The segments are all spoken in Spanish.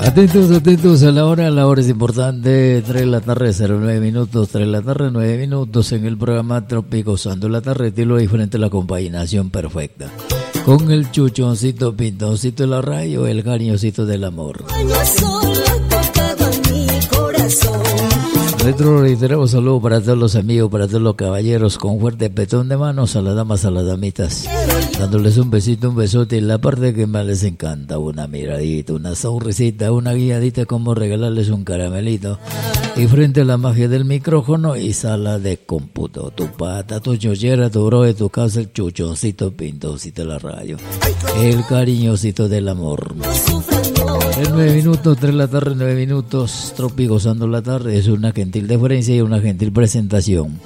Atentos a la hora es importante, 3 de la tarde, 09 minutos, 3 de la tarde, 9 minutos en el programa Trópico Santo la tarde, estilo diferente, la combinación perfecta. Con el chuchoncito, pintoncito de la radio, el cariñosito del amor. Retro, reiteramos saludos para todos los amigos, para todos los caballeros, con fuerte petón de manos a las damas, a las damitas, dándoles un besito, un besote, y la parte que más les encanta, una miradita, una sonrisita, una guiadita, como regalarles un caramelito, y frente a la magia del micrófono y sala de cómputo, tu pata, tu chochera, tu bro de tu casa, el chuchoncito, pintoncito de la radio, el cariñosito del amor. En 9 minutos, 3 de la tarde, 9 minutos, Trópico Gozando la tarde, es una gentil deferencia y una gentil presentación.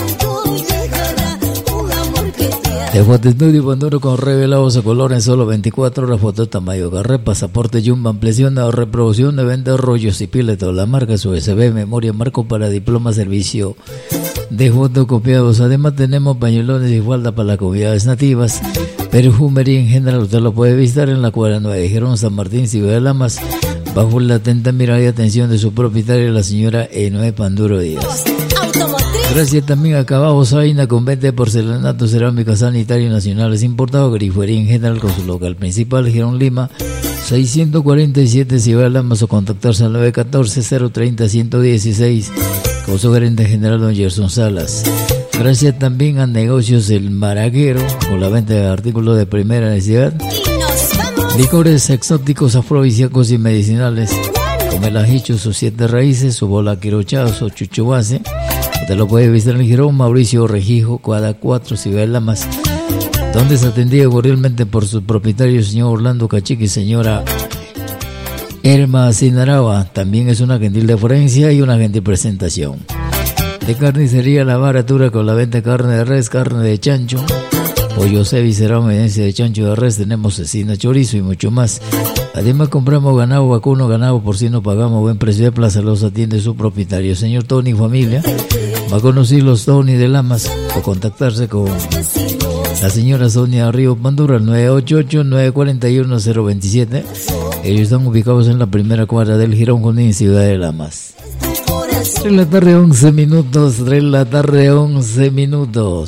De Foto Estudio Panduro con revelados a color en solo 24 horas, foto tamaño Garré, pasaporte Jumbo, ampliación o reproducción de venta, rollos y piles de todas las marcas, USB, memoria, marco para diploma, servicio de fotocopiados. Además tenemos pañuelones y falda para las comunidades nativas, perfumería en general. Usted lo puede visitar en la cuadra 9 de Girón, San Martín, Ciudad de Lamas, bajo la atenta mirada y atención de su propietaria, la señora Enoe Panduro Díaz. Gracias también a Cabajo Zaina, con venta de porcelanato, cerámica, sanitario nacionales importados, grifería en general con su local principal, Girón Lima, 647 Ciudad de Lamas, o contactarse al 914-030-116 con su gerente general, don Gerson Salas. Gracias también a Negocios El Maraguero, con la venta de artículos de primera necesidad, licores exóticos, afrodisíacos y medicinales, como el ajicho, sus 7 raíces, su bola quirochado, su chucho base. Usted lo puede visitar en Girón, Mauricio Regijo, cuadra 4, Ciudad de Lamas, donde se atendía cordialmente por su propietario, señor Orlando Cachique, y señora Irma Sinaraba. También es una gentil deferencia y una gentil presentación. De carnicería La Baratura, con la venta de carne de res, carne de chancho, pollo visceral, medencia de chancho de res, tenemos cecina, chorizo y mucho más. Además compramos ganado vacuno, ganado porcino, pagamos buen precio de plaza, los atiende su propietario, señor Tony Familia. Va a conocer los Tony de Lamas o contactarse con la señora Sonia Río Pandura, al 988-941-027. Ellos están ubicados en la primera cuadra del Girón Junín, Ciudad de Lamas. 3 de la tarde, 11 minutos, 3 de la tarde, 11 minutos.